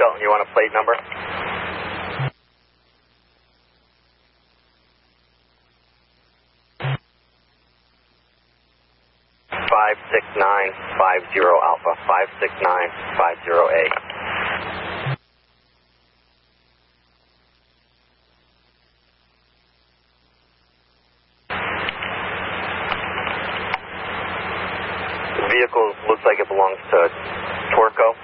Shelton, you want a plate number? 56950 Alpha, 56950A. The vehicle looks like it belongs to Torco.